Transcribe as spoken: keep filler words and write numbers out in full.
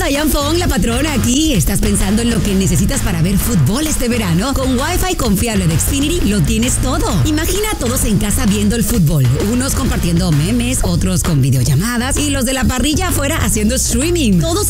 Diane Fong, la patrona aquí. ¿Estás pensando en lo que necesitas para ver fútbol este verano? Con Wi-Fi confiable de Xfinity lo tienes todo. Imagina a todos en casa viendo el fútbol. Unos compartiendo memes, otros con videollamadas y los de la parrilla afuera haciendo streaming. Todos